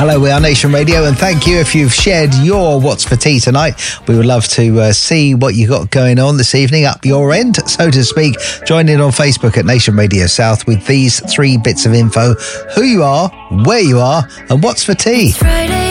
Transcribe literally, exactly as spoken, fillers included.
Hello, we are Nation Radio, and thank you if you've shared your What's for Tea tonight. We would love to uh, see what you got going on this evening up your end, so to speak. Join in on Facebook at Nation Radio South with these three bits of info: who you are, where you are, and what's for tea. Friday.